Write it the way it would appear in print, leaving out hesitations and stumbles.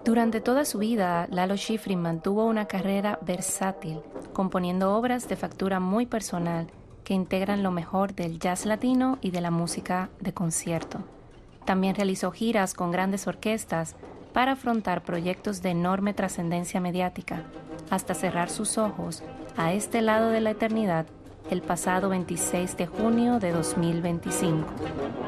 Durante toda su vida, Lalo Schifrin mantuvo una carrera versátil, componiendo obras de factura muy personal que integran lo mejor del jazz latino y de la música de concierto. También realizó giras con grandes orquestas para afrontar proyectos de enorme trascendencia mediática, hasta cerrar sus ojos a este lado de la eternidad el pasado 26 de junio de 2025.